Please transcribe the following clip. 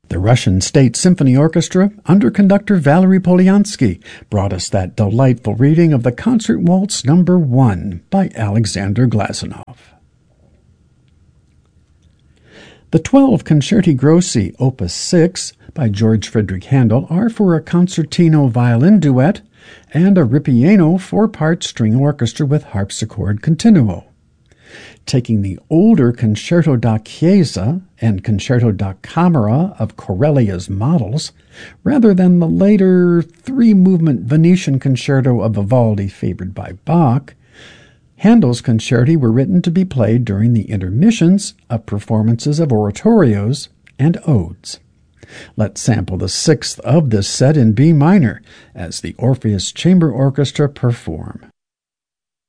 The Russian State Symphony Orchestra, under conductor Valery Polyansky, brought us that delightful reading of the Concert Waltz No. 1 by Alexander Glazunov. The 12 Concerti Grossi, Opus 6, by George Frideric Handel, are for a concertino violin duet and a ripieno 4-part string orchestra with harpsichord continuo. Taking the older Concerto da Chiesa and Concerto da Camera of Corellia's models, rather than the later 3-movement Venetian concerto of Vivaldi favored by Bach, Handel's concerti were written to be played during the intermissions of performances of oratorios and odes. Let's sample the 6th of this set in B minor as the Orpheus Chamber Orchestra perform.